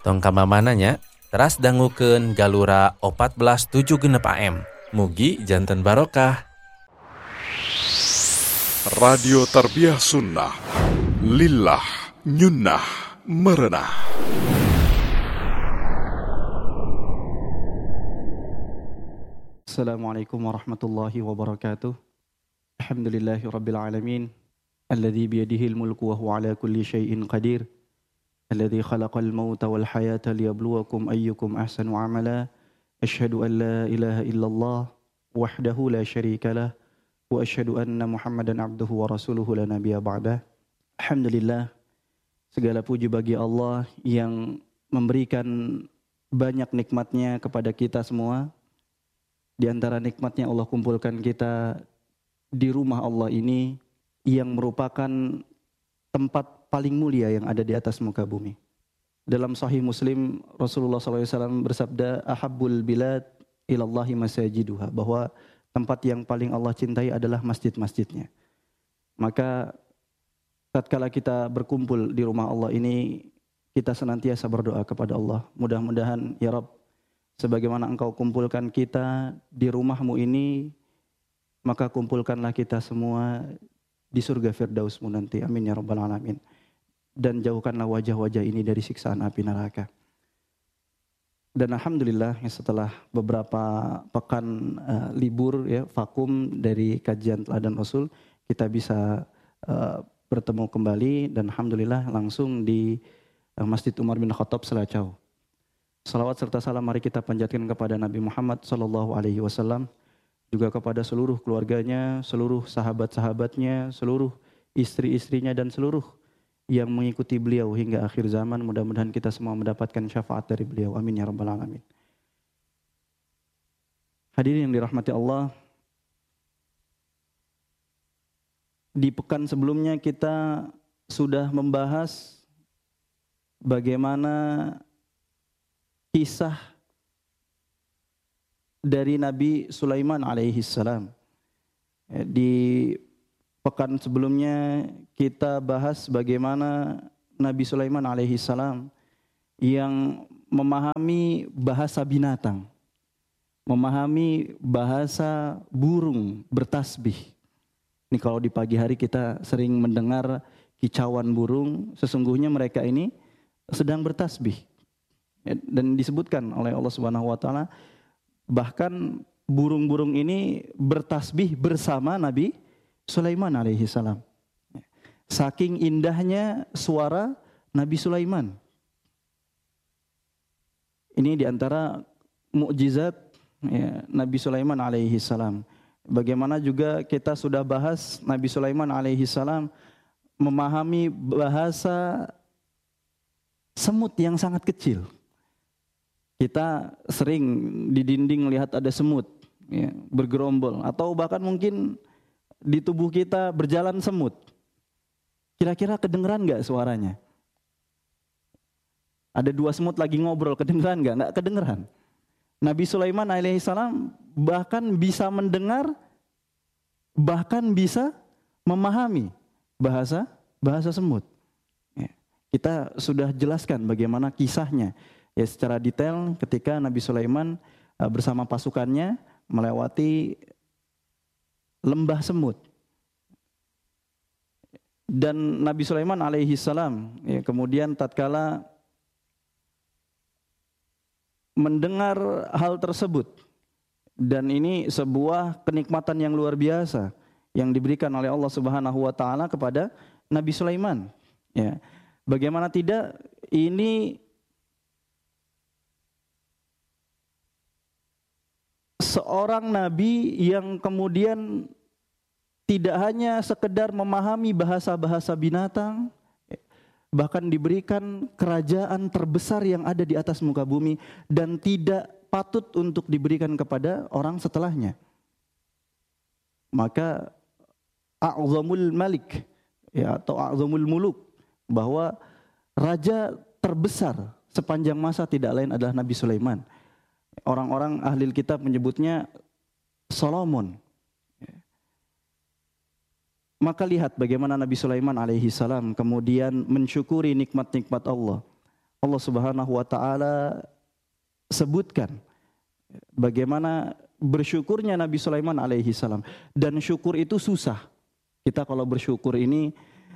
Tong kamamananya teras dangukeun Galura 1476 AM. Mugi janten barokah. Radio Tarbiyah Sunnah Lillah Nyunnah Merenah. Assalamualaikum warahmatullahi wabarakatuh. Alhamdulillahi rabbil alamin. Alladhi biyadihil mulku wa huwa ala kulli syai'in qadir. Alladhi khalaqal mauta wal hayata liyabluwakum ayyukum ahsanu amala. Ashhadu an la ilaha illallah wahdahu la syarika lah. Wa ashhadu anna Muhammadan abduhu wa rasuluhu la nabiyya ba'dah. Alhamdulillah, segala puji bagi Allah yang memberikan banyak nikmatnya kepada kita semua. Di antara nikmatnya Allah kumpulkan kita di rumah Allah ini yang merupakan tempat paling mulia yang ada di atas muka bumi. Dalam Sahih Muslim, Rasulullah SAW bersabda, Ahabbul bilad ilallahi masajiduha, bahwa tempat yang paling Allah cintai adalah masjid-masjidnya. Maka tatkala kita berkumpul di rumah Allah ini, kita senantiasa berdoa kepada Allah. Mudah-mudahan ya Rabb, sebagaimana Engkau kumpulkan kita di rumahmu ini, maka kumpulkanlah kita semua di surga Firdaus-Mu nanti. Amin ya Rabbal Alamin. Dan jauhkanlah wajah-wajah ini dari siksaan api neraka. Dan alhamdulillah setelah beberapa pekan libur ya, vakum dari kajian Teladan Rasul, kita bisa bertemu kembali dan alhamdulillah langsung di Masjid Umar bin Khattab Selacau. Salawat serta salam mari kita panjatkan kepada Nabi Muhammad SAW, juga kepada seluruh keluarganya, seluruh sahabat-sahabatnya, seluruh istri-istrinya dan seluruh yang mengikuti beliau hingga akhir zaman. Mudah-mudahan kita semua mendapatkan syafaat dari beliau. Amin ya Rabbal Alamin. Hadirin yang dirahmati Allah, di pekan sebelumnya kita sudah membahas bagaimana kisah dari Nabi Sulaiman alaihi salam. Di pekan sebelumnya kita bahas bagaimana Nabi Sulaiman alaihi salam yang memahami bahasa binatang, memahami bahasa burung bertasbih. Ini kalau di pagi hari kita sering mendengar kicauan burung, sesungguhnya mereka ini sedang bertasbih. Dan disebutkan oleh Allah Subhanahu wa taala bahkan burung-burung ini bertasbih bersama Nabi Sulaiman alaihi salam. Saking indahnya suara Nabi Sulaiman. Ini diantara mukjizat ya, Nabi Sulaiman alaihi salam. Bagaimana juga kita sudah bahas Nabi Sulaiman alaihi salam memahami bahasa semut yang sangat kecil. Kita sering di dinding lihat ada semut ya, bergerombol, atau bahkan mungkin di tubuh kita berjalan semut. Kira-kira kedengeran nggak suaranya? Ada dua semut lagi ngobrol, kedengeran nggak? Nggak kedengeran. Nabi Sulaiman alaihissalam bahkan bisa mendengar, bahkan bisa memahami bahasa semut. Ya. Kita sudah jelaskan bagaimana kisahnya ya secara detail ketika Nabi Sulaiman bersama pasukannya melewati lembah semut. Dan Nabi Sulaiman alaihi salam ya, kemudian tatkala mendengar hal tersebut, dan ini sebuah kenikmatan yang luar biasa yang diberikan oleh Allah Subhanahu wa taala kepada Nabi Sulaiman ya. Bagaimana tidak, ini seorang nabi yang kemudian tidak hanya sekedar memahami bahasa-bahasa binatang, bahkan diberikan kerajaan terbesar yang ada di atas muka bumi dan tidak patut untuk diberikan kepada orang setelahnya. Maka a'zamul malik ya, atau a'zamul muluk, bahwa raja terbesar sepanjang masa tidak lain adalah Nabi Sulaiman. Orang-orang ahli kitab menyebutnya Solomon. Maka lihat bagaimana Nabi Sulaiman alaihi salam kemudian mensyukuri nikmat-nikmat Allah. Allah Subhanahu wa taala sebutkan bagaimana bersyukurnya Nabi Sulaiman alaihi salam, dan syukur itu susah. Kita kalau bersyukur ini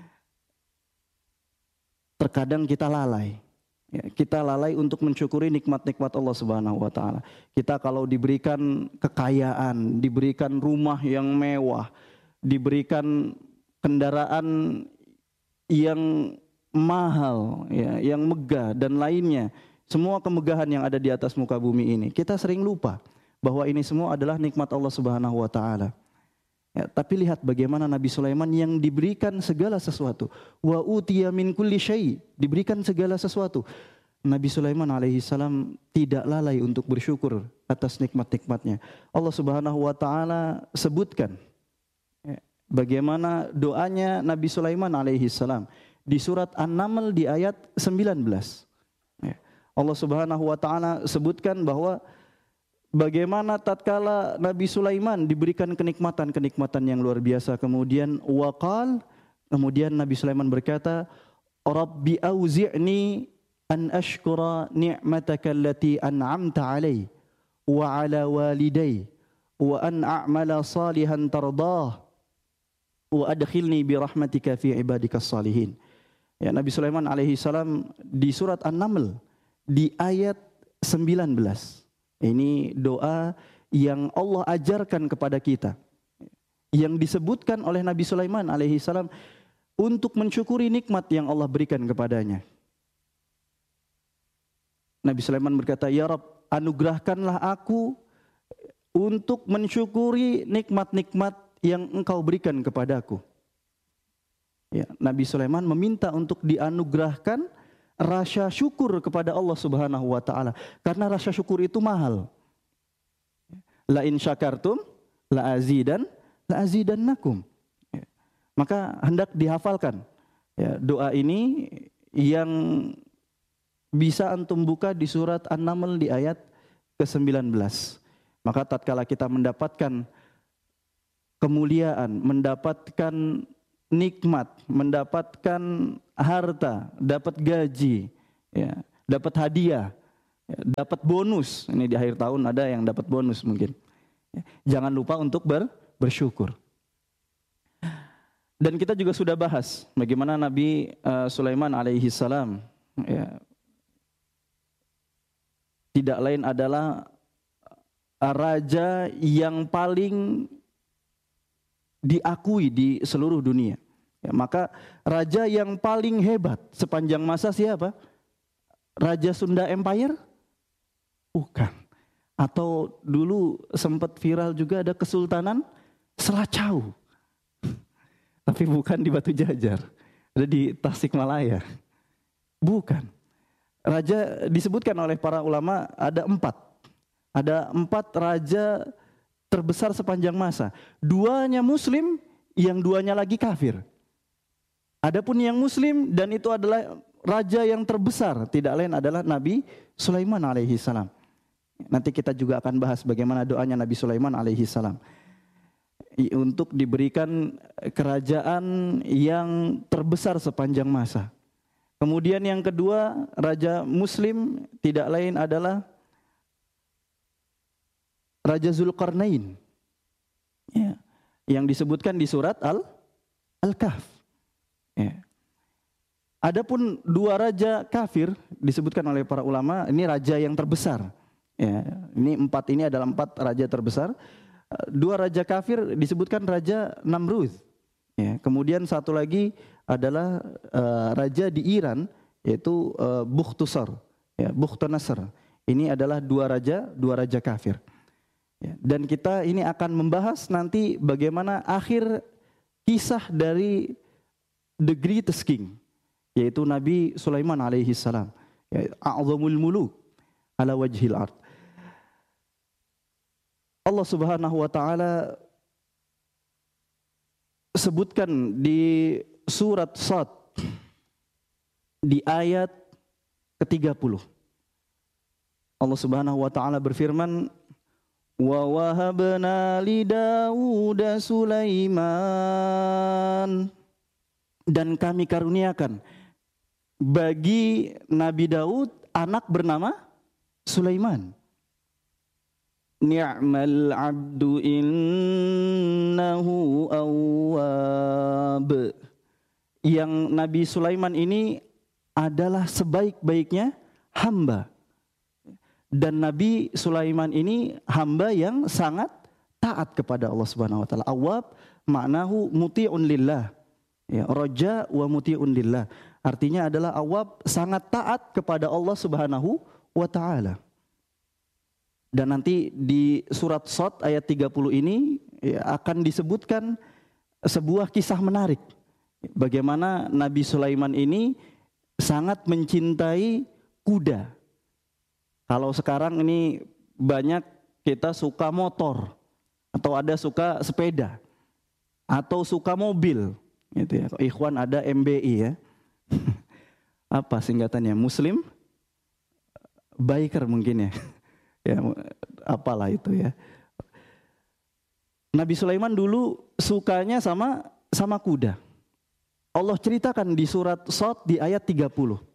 terkadang kita lalai. Ya, kita lalai untuk mensyukuri nikmat-nikmat Allah Subhanahu wa taala. Kita kalau diberikan kekayaan, diberikan rumah yang mewah, diberikan kendaraan yang mahal, ya, yang megah dan lainnya, semua kemegahan yang ada di atas muka bumi ini, kita sering lupa bahwa ini semua adalah nikmat Allah Subhanahu wa taala. Ya, tapi lihat bagaimana Nabi Sulaiman yang diberikan segala sesuatu. Wa utiya min kulli syai', diberikan segala sesuatu. Nabi Sulaiman alaihi salam tidak lalai untuk bersyukur atas nikmat-nikmatnya. Allah Subhanahu wa taala sebutkan bagaimana doanya Nabi Sulaiman alaihi salam di surat An-Naml di ayat 19. Allah Subhanahu wa taala sebutkan bahwa bagaimana tatkala Nabi Sulaiman diberikan kenikmatan yang luar biasa, kemudian kemudian Nabi Sulaiman berkata, Rabbi auzi'ni an ashkura ni'mataka allati an'amta alai wa ala walidai wa an a'mala salihan tardah wa adkhilni bi rahmatika fi ibadikas salihin. Ya, Nabi Sulaiman alaihi salam di surat An-Naml di ayat 19. Ini doa yang Allah ajarkan kepada kita, yang disebutkan oleh Nabi Sulaiman alaihi salam untuk mensyukuri nikmat yang Allah berikan kepadanya. Nabi Sulaiman berkata, Ya Rabb, anugerahkanlah aku untuk mensyukuri nikmat-nikmat yang Engkau berikan kepadaku. Ya, Nabi Sulaiman meminta untuk dianugerahkan rasa syukur kepada Allah Subhanahu wa taala, karena rasa syukur itu mahal. La in syakartum la azidannakum. Maka hendak dihafalkan ya, doa ini yang bisa antum buka di surat An-Naml di ayat ke-19. Maka tatkala kita mendapatkan kemuliaan, mendapatkan nikmat, mendapatkan harta, dapat gaji, ya, dapat hadiah, ya, dapat bonus. Ini di akhir tahun ada yang dapat bonus mungkin. Ya, jangan lupa untuk bersyukur. Dan kita juga sudah bahas bagaimana Nabi Sulaiman alaihi salam, ya, tidak lain adalah raja yang paling diakui di seluruh dunia. Ya, maka raja yang paling hebat sepanjang masa siapa? Raja Sunda Empire? Bukan. Atau dulu sempat viral juga ada Kesultanan Selacau. Tapi bukan di Batu Jajar. Ada di Tasikmalaya. Bukan. Raja disebutkan oleh para ulama ada 4. Ada 4 raja terbesar sepanjang masa. 2-nya muslim, yang 2-nya lagi kafir. Adapun yang muslim dan itu adalah raja yang terbesar, tidak lain adalah Nabi Sulaiman alaihi salam. Nanti kita juga akan bahas bagaimana doanya Nabi Sulaiman alaihi salam untuk diberikan kerajaan yang terbesar sepanjang masa. Kemudian yang kedua, raja muslim tidak lain adalah Raja Zulkarnain, ya, yang disebutkan di surat Al-Kahf. Ya. Adapun 2 raja kafir disebutkan oleh para ulama, ini raja yang terbesar. Ya, ini 4 ini adalah 4 raja terbesar. 2 raja kafir disebutkan Raja Namrud. Ya, kemudian satu lagi adalah raja di Iran, yaitu Bukhtusar, ya, Bukhtanasar. Ini adalah 2 raja kafir. Ya, dan kita ini akan membahas nanti bagaimana akhir kisah dari the greatest king, yaitu Nabi Sulaiman alaihi salam, ya, a'zamul muluk ala wajhil ard. Allah Subhanahu wa taala sebutkan di surat Sad di ayat ke-30. Allah Subhanahu wa taala berfirman, wa wahabna li Daud Sulaiman, dan kami karuniakan bagi Nabi Daud anak bernama Sulaiman. Ni'mal abdu innahu awwab. Yang Nabi Sulaiman ini adalah sebaik-baiknya hamba. Dan Nabi Sulaiman ini hamba yang sangat taat kepada Allah Subhanahu wa taala. Awwab maknahu muti'un lillah. Ya, raja wa muti'un lillah. Artinya adalah awwab sangat taat kepada Allah Subhanahu wa taala. Dan nanti di surat Shad ayat 30 ini ya, akan disebutkan sebuah kisah menarik. Bagaimana Nabi Sulaiman ini sangat mencintai kuda. Kalau sekarang ini banyak kita suka motor, atau ada suka sepeda, atau suka mobil. Gitu ya. Ikhwan ada MBI ya. Apa singkatannya? Muslim Biker mungkin ya. Ya, apalah itu ya. Nabi Sulaiman dulu sukanya sama kuda. Allah ceritakan di surat Shad di ayat 30.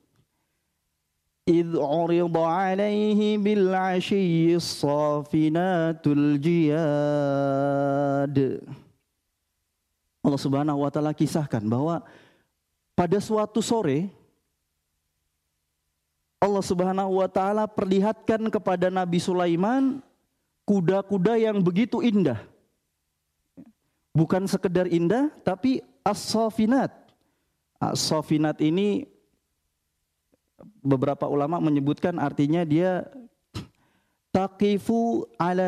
Idh 'urida 'alaihi bil 'ashiyyi as-safinatul jiyad. Allah Subhanahu wa taala kisahkan bahwa pada suatu sore Allah Subhanahu wa taala perlihatkan kepada Nabi Sulaiman kuda-kuda yang begitu indah. Bukan sekedar indah, tapi as-safinat. As-safinat ini beberapa ulama menyebutkan artinya dia taqifu ala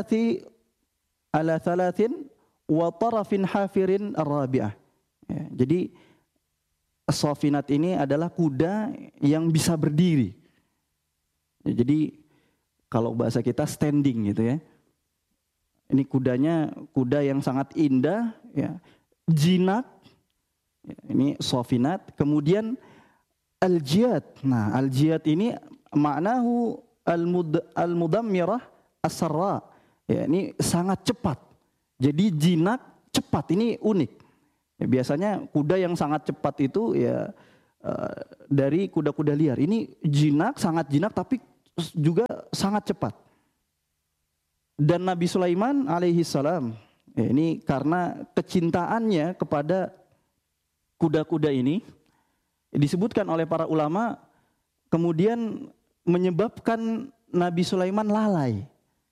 thalathin wa tarafin hafirin ar-rabi'ah. Ya, jadi as-safinat ini adalah kuda yang bisa berdiri. Ya, jadi kalau bahasa kita standing gitu ya. Ini kudanya kuda yang sangat indah, ya, jinak. Ya, ini safinat. Kemudian al-jiyad. Nah, al-jiyad ini maknahu al-mudammirah as-sarra. Ya, ini sangat cepat. Jadi jinak, cepat. Ini unik. Ya, biasanya kuda yang sangat cepat itu ya dari kuda-kuda liar. Ini jinak, sangat jinak, tapi juga sangat cepat. Dan Nabi Sulaiman alaihi salam, ya, ini karena kecintaannya kepada kuda-kuda ini, disebutkan oleh para ulama, kemudian menyebabkan Nabi Sulaiman lalai.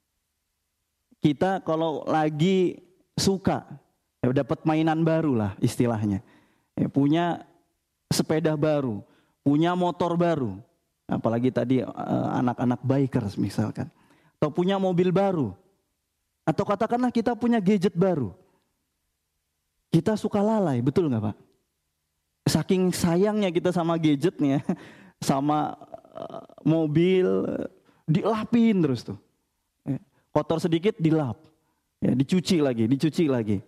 Kita kalau lagi suka, ya, dapat mainan baru lah istilahnya, ya, punya sepeda baru, punya motor baru, apalagi tadi anak-anak bikers misalkan, atau punya mobil baru, atau katakanlah kita punya gadget baru, kita suka lalai, betul nggak Pak? Saking sayangnya kita sama gadgetnya, sama mobil, dilapin terus tuh, ya, kotor sedikit dilap, ya, dicuci lagi.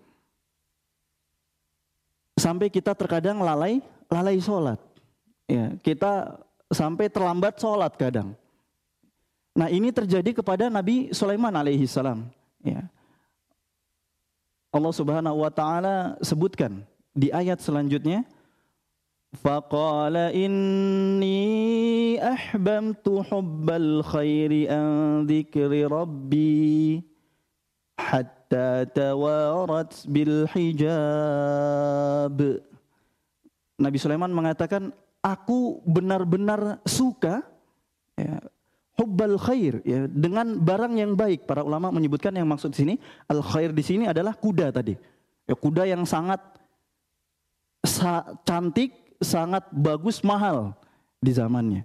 Sampai kita terkadang lalai sholat. Ya, kita sampai terlambat sholat kadang. Nah, ini terjadi kepada Nabi Sulaiman alaihi salam. Ya. Allah Subhanahu wa taala sebutkan di ayat selanjutnya, faqala inni ahbamtu hubbal khairi an dzikri rabbi hatta tawarat bil hijab. Nabi Sulaiman mengatakan, aku benar-benar suka, ya, hubbal khair, ya, dengan barang yang baik. Para ulama menyebutkan yang maksud di sini al khair di sini adalah kuda tadi. Ya, kuda yang sangat cantik, sangat bagus, mahal di zamannya.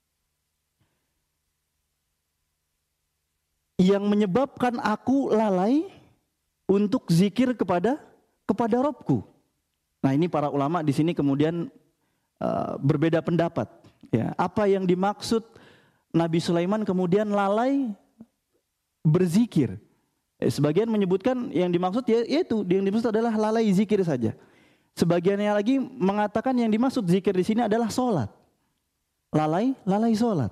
Yang menyebabkan aku lalai untuk zikir kepada Rabbku. Nah, ini para ulama di sini kemudian berbeda pendapat. Ya, apa yang dimaksud Nabi Sulaiman kemudian lalai berzikir? Sebagian menyebutkan yang dimaksud yaitu yang dimaksud adalah lalai zikir saja. Sebagiannya lagi mengatakan yang dimaksud zikir di sini adalah sholat. Lalai sholat.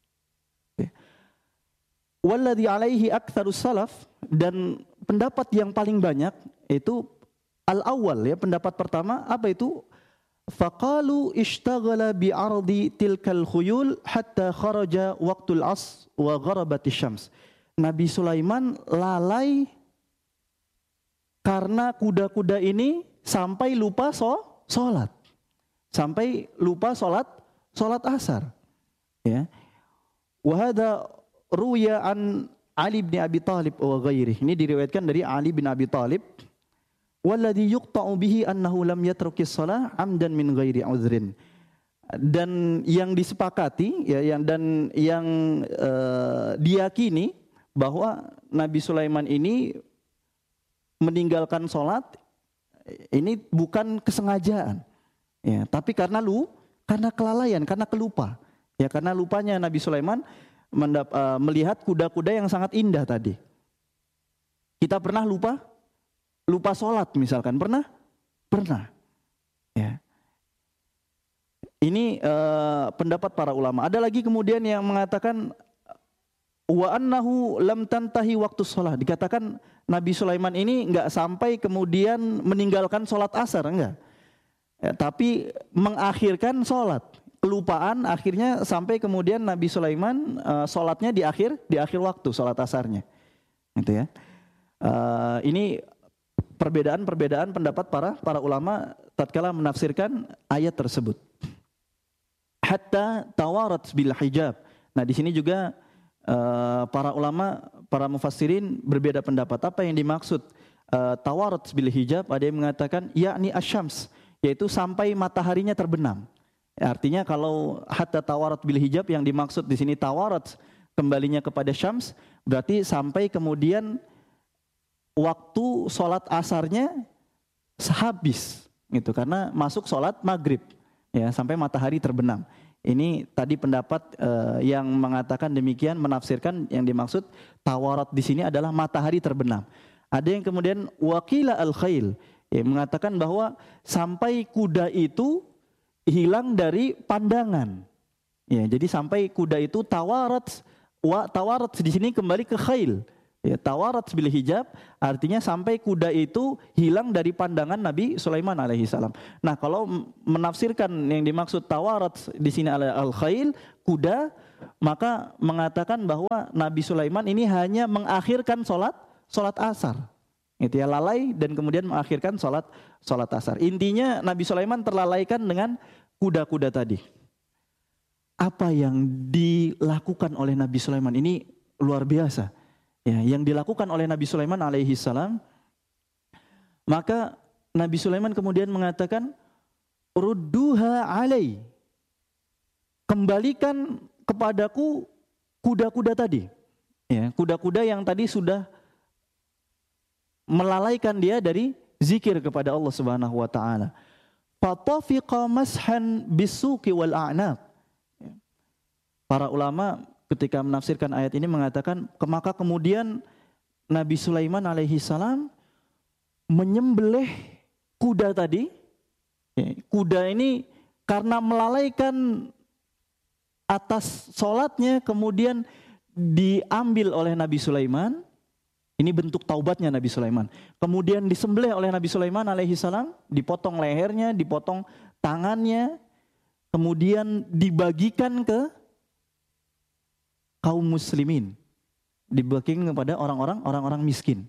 Walladhi alaihi aktsarus salaf, dan pendapat yang paling banyak itu al-awwal, ya, pendapat pertama apa itu? Faqalu ishtaghala bi'ardi tilkal khuyul hatta kharaja waqtul as wa gharabatis syams. Nabi Sulaiman lalai karena kuda-kuda ini sampai lupa sholat. Sampai lupa sholat asar. Ya. Wa hadza ruya an Ali bin Abi Thalib wa ghairihi. Ini diriwayatkan dari Ali bin Abi Thalib. Walladhi yuqta'u bihi annahu lam yatrukis shalah amdan min ghairi uzrin. Dan yang disepakati ya, yang diyakini bahwa Nabi Sulaiman ini meninggalkan sholat ini bukan kesengajaan. Ya, tapi karena kelalaian, karena kelupa. Ya, karena lupanya Nabi Sulaiman melihat kuda-kuda yang sangat indah tadi. Kita pernah lupa sholat misalkan, pernah? Ya. Ini pendapat para ulama. Ada lagi kemudian yang mengatakan wa annahu lam tantahi waktu sholat. Dikatakan Nabi Sulaiman ini enggak sampai kemudian meninggalkan sholat asar, enggak. Ya, tapi mengakhirkan sholat. Kelupaan akhirnya sampai kemudian Nabi Sulaiman sholatnya di akhir waktu sholat asarnya. Gitu ya. Ini perbedaan pendapat para ulama tatkala menafsirkan ayat tersebut. Hatta tawarat bil hijab. Nah, di sini juga para ulama, para mufassirin berbeda pendapat. Apa yang dimaksud tawarat bil hijab? Ada yang mengatakan yakni asyams, yaitu sampai mataharinya terbenam. Ya, artinya kalau hatta tawarat bil hijab yang dimaksud di sini tawarat kembalinya kepada syams, berarti sampai kemudian waktu sholat asarnya habis gitu, karena masuk sholat maghrib ya, sampai matahari terbenam. Ini tadi pendapat yang mengatakan demikian, menafsirkan yang dimaksud tawarat di sini adalah matahari terbenam. Ada yang kemudian wakila al-khail ya, mengatakan bahwa sampai kuda itu hilang dari pandangan. Ya, jadi sampai kuda itu tawarat di sini kembali ke khail. Ya, tawarat bil hijab artinya sampai kuda itu hilang dari pandangan Nabi Sulaiman alaihi salam. Nah, kalau menafsirkan yang dimaksud tawarat di sini al-khail, kuda, maka mengatakan bahwa Nabi Sulaiman ini hanya mengakhirkan sholat asar. Itu ya, lalai dan kemudian mengakhirkan sholat asar. Intinya Nabi Sulaiman terlalaikan dengan kuda-kuda tadi. Apa yang dilakukan oleh Nabi Sulaiman ini luar biasa. Ya, yang dilakukan oleh Nabi Sulaiman alaihi salam, maka Nabi Sulaiman kemudian mengatakan rudduha alai, kembalikan kepadaku kuda-kuda tadi. Ya, kuda-kuda yang tadi sudah melalaikan dia dari zikir kepada Allah Subhanahu wa taala. Fatafiqa mashan bisuqi wal a'naq. Para ulama ketika menafsirkan ayat ini mengatakan, maka kemudian Nabi Sulaiman alaihi salam menyembelih kuda tadi. Kuda ini karena melalaikan atas sholatnya kemudian diambil oleh Nabi Sulaiman. Ini bentuk taubatnya Nabi Sulaiman. Kemudian disembelih oleh Nabi Sulaiman alaihi salam, dipotong lehernya, dipotong tangannya, kemudian dibagikan ke kaum muslimin, dibagikan kepada orang-orang miskin.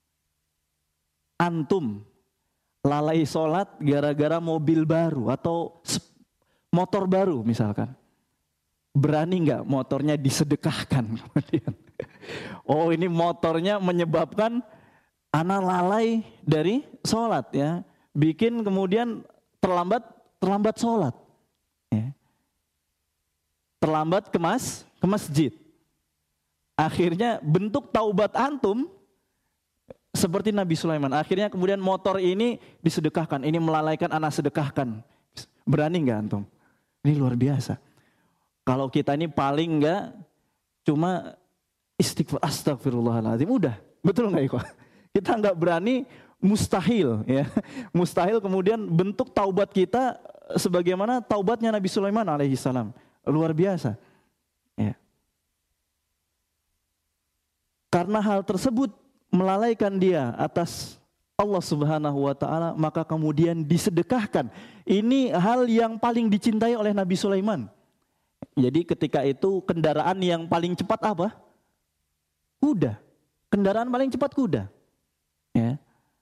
Antum lalai sholat gara-gara mobil baru atau motor baru misalkan, berani nggak motornya disedekahkan kemudian? Oh, ini motornya menyebabkan anak lalai dari sholat ya, bikin kemudian terlambat sholat, ya. Terlambat ke masjid. Akhirnya bentuk taubat antum seperti Nabi Sulaiman. Akhirnya kemudian motor ini disedekahkan, ini melalaikan anak sedekahkan. Berani nggak antum? Ini luar biasa. Kalau kita ini paling nggak cuma istighfar, astagfirullahaladzim, udah, betul nggak ikhwan? Kita nggak berani, mustahil ya, mustahil kemudian bentuk taubat kita sebagaimana taubatnya Nabi Sulaiman alaihi salam, luar biasa. Ya. Karena hal tersebut melalaikan dia atas Allah Subhanahu wa taala, maka kemudian disedekahkan. Ini hal yang paling dicintai oleh Nabi Sulaiman. Jadi ketika itu kendaraan yang paling cepat apa? Kuda. Kendaraan paling cepat kuda. Ya.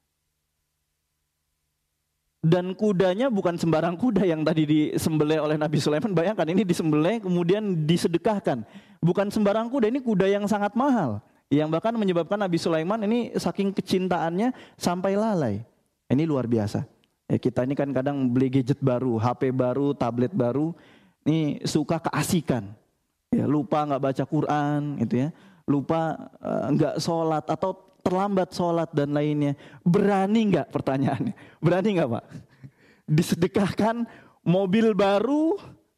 Dan kudanya bukan sembarang kuda yang tadi disembelih oleh Nabi Sulaiman. Bayangkan ini disembelih kemudian disedekahkan. Bukan sembarang kuda, ini kuda yang sangat mahal. Yang bahkan menyebabkan Nabi Sulaiman ini saking kecintaannya sampai lalai. Ini luar biasa. Ya, kita ini kan kadang beli gadget baru, HP baru, tablet baru. Ini suka keasikan. Ya, lupa nggak baca Quran gitu ya. Lupa nggak sholat atau terlambat sholat dan lainnya. Berani nggak, pertanyaannya? Berani nggak Pak? Disedekahkan mobil baru,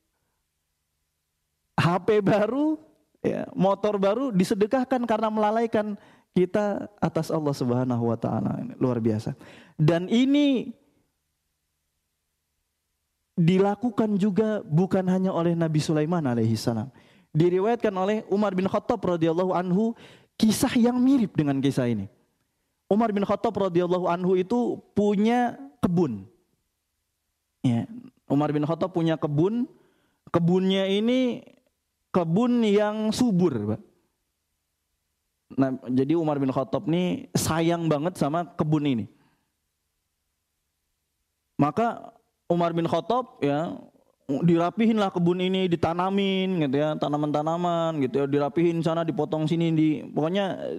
HP baru, ya, motor baru disedekahkan karena melalaikan kita atas Allah Subhanahu wa taala. Luar biasa. Dan ini dilakukan juga bukan hanya oleh Nabi Sulaiman alaihissalam. Diriwayatkan oleh Umar bin Khattab radhiyallahu anhu kisah yang mirip dengan kisah ini. Umar bin Khattab radhiyallahu anhu itu punya kebun. Ya, Umar bin Khattab punya kebun. Kebunnya ini kebun yang subur, Pak. Nah, jadi Umar bin Khattab ini sayang banget sama kebun ini. Maka Umar bin Khattab ya dirapihin lah kebun ini, ditanamin gitu ya, tanaman-tanaman gitu ya, dirapihin sana, dipotong sini, pokoknya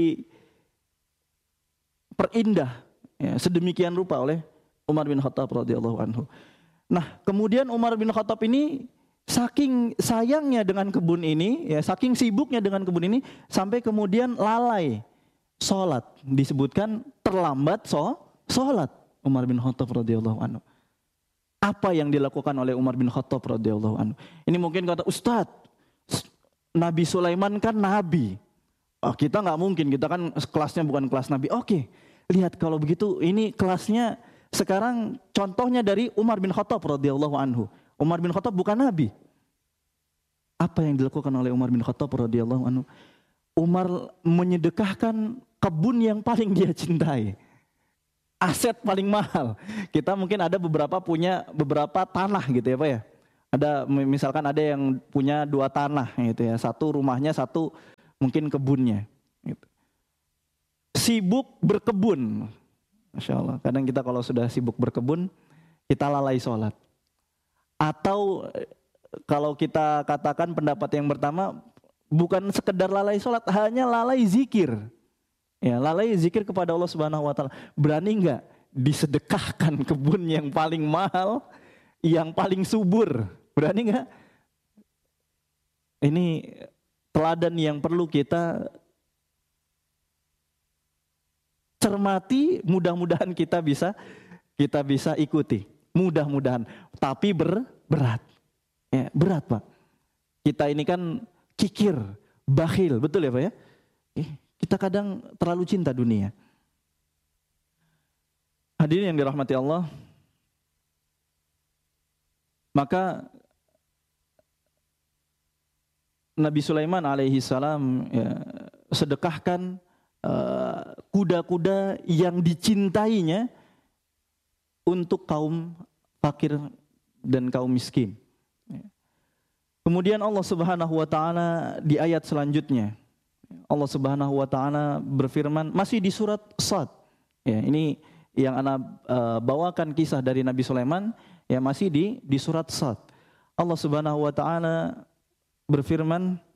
diperindah ya, sedemikian rupa oleh Umar bin Khattab radhiyallahu anhu. Nah, kemudian Umar bin Khattab ini saking sayangnya dengan kebun ini, ya, saking sibuknya dengan kebun ini, sampai kemudian lalai sholat. Disebutkan terlambat sholat Umar bin Khattab radhiyallahu anhu. Apa yang dilakukan oleh Umar bin Khattab radhiyallahu anhu? Ini mungkin kata Ustadz, Nabi Sulaiman kan nabi. Oh, kita nggak mungkin, kita kan kelasnya bukan kelas nabi. Oke, lihat kalau begitu ini kelasnya sekarang contohnya dari Umar bin Khattab radhiyallahu anhu. Umar bin Khattab bukan nabi. Apa yang dilakukan oleh Umar bin Khattab radhiyallahu anhu? Umar menyedekahkan kebun yang paling dia cintai. Aset paling mahal. Kita mungkin ada punya beberapa tanah gitu ya Pak ya. Ada misalkan ada yang punya 2 tanah gitu ya. Satu rumahnya, satu mungkin kebunnya. Gitu. Sibuk berkebun. Masya Allah. Kadang kita kalau sudah sibuk berkebun, kita lalai sholat. Atau kalau kita katakan pendapat yang pertama, bukan sekedar lalai sholat, hanya lalai zikir. Ya, lalai zikir kepada Allah Subhanahu wa taala. Berani enggak disedekahkan kebun yang paling mahal, yang paling subur? Berani enggak? Ini teladan yang perlu kita cermati, mudah-mudahan kita bisa ikuti. Mudah-mudahan, tapi berat. Ya, berat, Pak. Kita ini kan kikir, bakhil, betul ya, Pak ya? Kita kadang terlalu cinta dunia. Hadirin yang dirahmati Allah, maka Nabi Sulaiman alaihi salam ya, sedekahkan kuda-kuda yang dicintainya untuk kaum fakir dan kaum miskin. Kemudian Allah Subhanahu wa taala di ayat selanjutnya, Allah Subhanahu wa taala berfirman masih di surat Sad. Ya, ini yang ana bawakan kisah dari Nabi Sulaiman ya masih di surat Sad. Allah Subhanahu wa taala berfirman,